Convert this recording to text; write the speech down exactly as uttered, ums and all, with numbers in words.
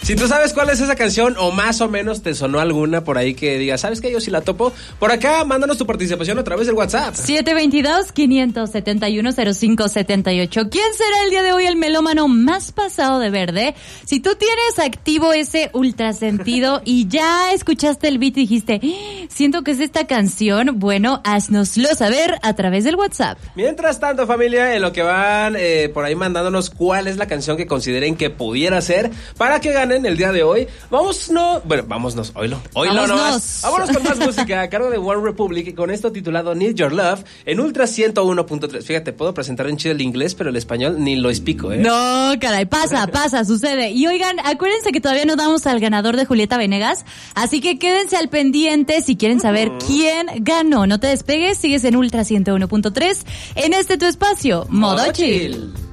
Si tú sabes cuál es esa canción o más o menos te sonó alguna por ahí que digas, ¿sabes qué? Yo sí la topo. Por acá, mándanos tu participación a través del WhatsApp. siete dos dos, cinco siete uno, cero cinco siete ocho. ¿Quién será el día de hoy el melómano más pasado de verde? Si tú tienes activo ese ultrasentido y ya escuchaste el beat y dijiste, siento que es esta canción, bueno, haznoslo saber a través del WhatsApp. Mientras tanto, familia, en lo que van eh, por ahí mandándonos cuál es la canción que consideren que pudiera ser para que ganen el día de hoy. Vamos, no, bueno, vámonos, oílo, oílo nomás. Vámonos con más música a cargo de One Republic con esto titulado Need Your Love en Ultra ciento uno punto tres. Fíjate, puedo presentar en chido el inglés, pero el español ni lo explico, ¿eh? No, caray, pasa, pasa, sucede. Y oigan, acuérdense que todavía no damos al ganador de Julieta Venegas, así que quédense al pendiente si quieren saber uh-huh. quién ganó. No te despegues, sigues en Ultra ciento uno punto tres en este tu espacio, Modo, Modo Chill. Chill.